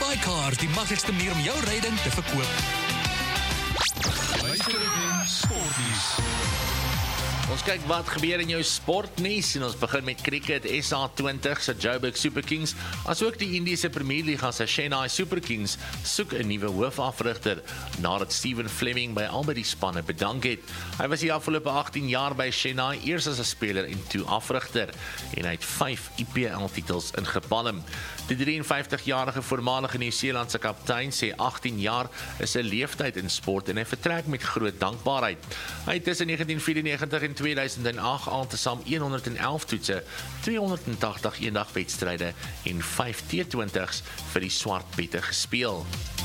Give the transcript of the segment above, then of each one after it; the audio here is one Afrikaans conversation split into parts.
SkyCars, die maklikste manier om jou ryding te verkoop. Ons kyk wat gebeur in jou sportnuus en ons begin met cricket. SA20 se Joburg Super Kings, asook die Indiese Premier Liga se Chennai Super Kings soek 'n nuwe hoofafrigter nadat Stephen Fleming by albei die spanne bedank het. Hy was die afgelope 18 jaar by Chennai, eers as 'n speler en toe afrigter, en hy het 5 IPL titels ingepalm. Die 53-jarige voormalige Nieu-Seelandse kaptein sê 18 jaar is 'n leeftyd in sport en hy vertrek met groot dankbaarheid. Hy het tussen 1994 en 2008 altesaam 111 toetse, 280 eendagwedstryde en 5 T20's vir die Swart Pette gespeel.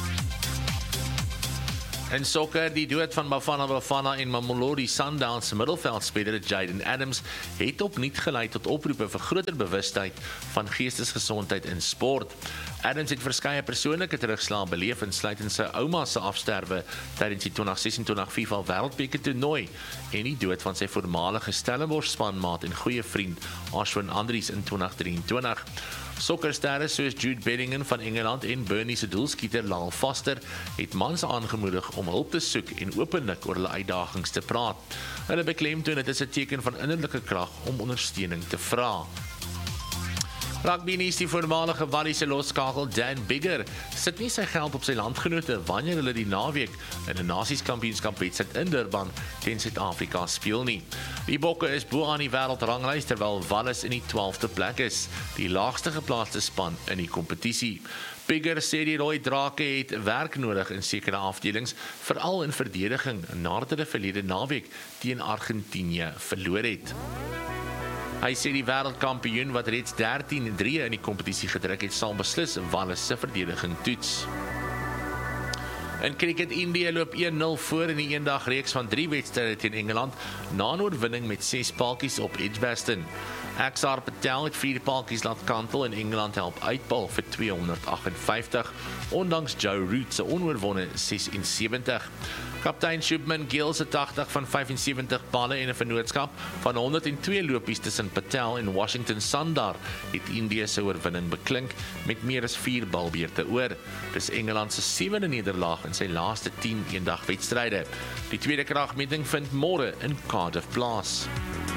In sokker, die dood van Bafana Bafana en Mamelodi Sundowns middelveldspeler Jayden Adams het opnuut gelei tot oproepe vir groter bewustheid van geestesgesondheid in sport. Adams het verskeie persoonlike terugslae beleef, insluitend sy ouma se afsterwe tydens die 2026 FIFA Wêreldbeker toernooi en die dood van sy voormalige Stellenbosch spanmaat en goeie vriend Ashwin Andries in 2023. Sokkersterre soos Jude Bellingham van Engeland en Burnley se doelskieter Lyle Foster het mans aangemoedig om hulp te soek en openlik oor hulle uitdagings te praat. Hulle beklemtoon dit is 'n teken van innerlike krag om ondersteuning te vra. Rugby nuus, die voormalige Walliese losskakel Dan Biggar sit nie sy geld op sy landgenote wanneer hulle die naweek in 'n Nasies-kampioenskap wedstryd in Durban teen Suid-Afrika speel nie. Die Bokke is bo aan die wêreldranglys terwyl Wallis in die 12de plek is, die laagste geplaasde span in die kompetisie. Biggar sê die Rooi Drake het werk nodig in sekere afdelings, veral in verdediging, nadat hulle verlede naweek teen Argentinië verloor het. Hy sê die wêreldkampioen wat reeds 13-3 in die kompetisie gedruk het, sal beslis Wallis se verdediging toets. In cricket, India loop 1-0 voor in die eendagreeks van 3 wedstryde teen Engeland na 'n oorwinning met 6 paaltjies op Edgbaston. Axar Patel het 4 paaltjies laat kantel en Engeland help uitpaal vir 258, ondanks Joe Root se onoorwonde 76. Kaptein Shubman Gill se 80 van 75 balle en 'n vennootskap van 102 lopies tussen Patel en Washington Sundar het India se oorwinning beklink met meer as 4 balbeurte oor. Dis Engeland se 7de nederlaag in sy laaste 10 eendagwedstryde. Die tweede kragmeting vind môre in Cardiff plaas.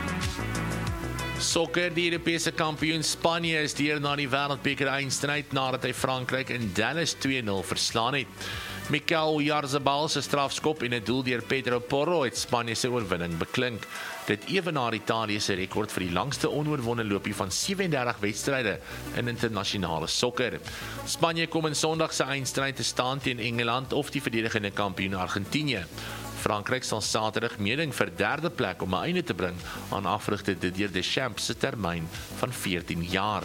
Sokker, die Europese kampioen Spanje is deur na die Wêreldbeker eindstryd nadat hy Frankryk in Dallas 2-0 verslaan het. Mikel Oyarzabal se strafskop en 'n doel deur Pedro Porro het Spanje se oorwinning beklink. Dit ewenaar Italië se rekord vir die langste onoorwonde loopie van 37 wedstryde in internasionale sokker. Spanje kom in Sondag se eindstryd te staan teen Engeland of die verdedigende kampioen Argentinië. Frankryk sal Saterdag meeding vir 3de plek om 'n einde te bring aan afrigter Didier Deschamps se termyn van 14 jaar.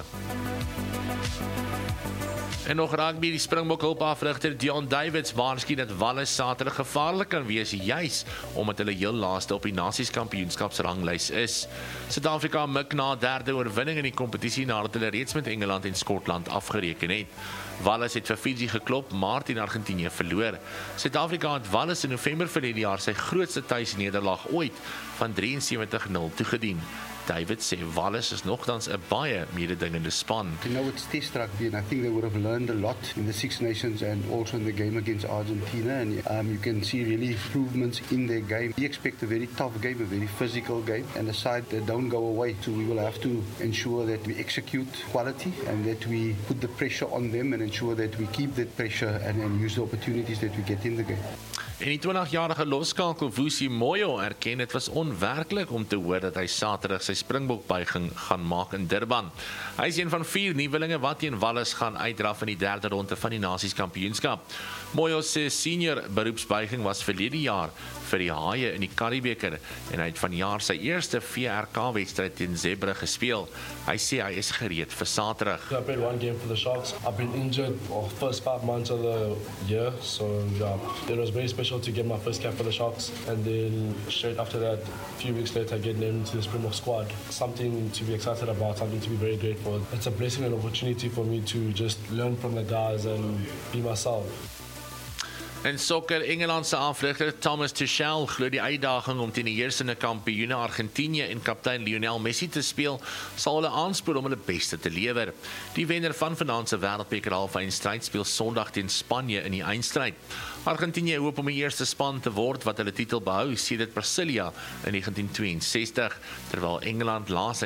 En nog rugby, die Springbok hulpafrigter Dion Davids waarsku dat Wallis Saterdag gevaarlik kan wees, juis omdat hulle heel laaste op die Nasies-kampioenskapsranglys is. Suid-Afrika mik na 'n 3de oorwinning in die kompetisie nadat hulle reeds met Engeland en Skotland afgereken het. Wallis het vir Fiji geklop, maar teen Argentinië verloor. Suid-Afrika het Wallis in November verlede jaar sy grootste tuisnederlaag ooit van 73-0 toegedien. David sê Wallis is nogtans 'n baie mededingende span. You know, it's test rugby, and I think they would have learned a lot in the Six Nations and also in the game against Argentina, and you can see really improvements in their game. We expect a very tough game, a very physical game, and a side that don't go away. So we will have to ensure that we execute quality and that we put the pressure on them and ensure that we keep that pressure and use the opportunities that we get in the game. En die 20-jarige losskakel Vusi Moyo erken dit was onwerklik om te hoor dat hy Saterdag sy Springbok-buiging gaan maak in Durban. Hy is een van 4 nuwelinge wat teen Wallis gaan uitdraf in die 3de ronde van die Nasies-kampioenskap. Moyo se senior beroepsbuiging was verlede jaar vir die Haie in die Karibeker en hy het vanjaar sy eerste VRK-wedstryd teen Zebra gespeel. Hy sê hy is gereed vir Saterdag. I played 1 game for the Sharks. I've been injured for the first 5 months of the year, so yeah, it was very special to get my first cap for the Sharks, and then straight after that, a few weeks later, I get named to the Springbok squad. Something to be excited about, something to be very grateful. It's a blessing and opportunity for me to just learn from the guys and be myself. In sokker, Engelandse afrigter Thomas Tuchel glo die uitdaging om teen die heersende kampioene Argentinië en kaptein Lionel Messi te speel, sal hulle aanspoor om hulle beste te lewer. Die wenner van vanaand se Wêreldbeker halfeindstryd speel Sondag teen Spanje in die eindstryd. Argentinië hoop om die eerste span te word wat hulle titel behou sedert Brasilia in 1962, terwyl Engeland laas in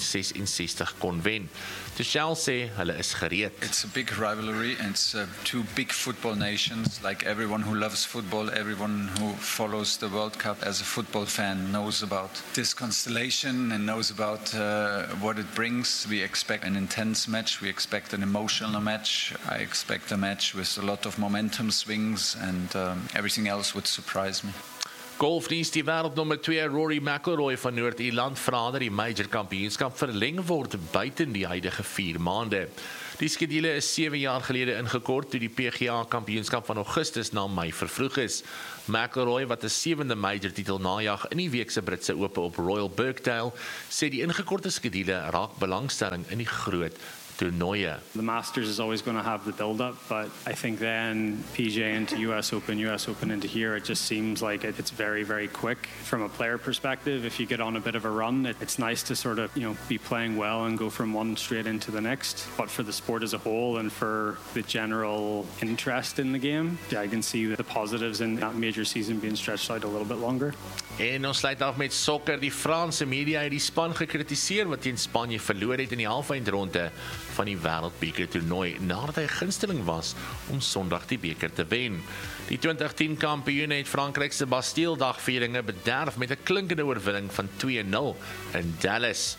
1966 kon wen. Tuchel sê hulle is gereed. It's a big rivalry and it's two big football nations. Like everyone who loves football, everyone who follows the World Cup as a football fan knows about this constellation and knows about what it brings. We expect an intense match. We expect an emotional match. I expect a match with a lot of momentum swings and everything else would surprise me. Golfdiens die wêreldnommer 2 Rory McIlroy van Noord-Ierland vra dat die major kampioenskap verleng word buite die huidige 4 maande. Die skedule is 7 jaar gelede ingekort toe die PGA kampioenskap van Augustus na Mei vervroeg is. McIlroy, wat 'n 7de major titel najag in die week se Britse Ope op Royal Birkdale, sê die ingekorte skedule raak belangstelling in die groot toernooie. The Masters is always going to have the build-up, but I think then PGA into US Open into here, it just seems like it's very, very quick. From a player perspective, if you get on a bit of a run, it's nice to sort of, be playing well and go from one straight into the next. But for the sport as a whole and for the general interest in the game, I can see the positives in that major season being stretched out a little bit longer. En ons sluit af met sokker. Die Franse media het die span gekritiseer wat teen Spanje verloor het in die halfeindronde van die Wêreldbeker toernooi nadat hy gunsteling was om Sondag die beker te wen. Die 2010 kampioene het Frankryk se Bastille-dagvieringe bederf met 'n klinkende oorwinning van 2-0 in Dallas.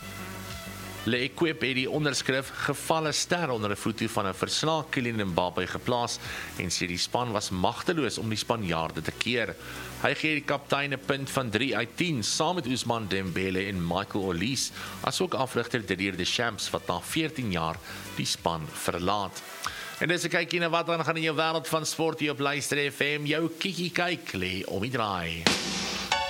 L'Equipe het die onderskrif gevalle ster onder 'n foto van 'n verslae Kylian Mbappé geplaas en sê die span was magteloos om die Spanjaarde te keer. Hy gee die kaptein 'n punt van 3 uit 10 saam met Ousmane Dembele en Michael Olise, asook afrigter Didier Deschamps wat na 14 jaar die span verlaat. En dis 'n kykie na wat aangaan in jou wêreld van sport hier op Luister FM. Jou kiekie kyk lê om die draai.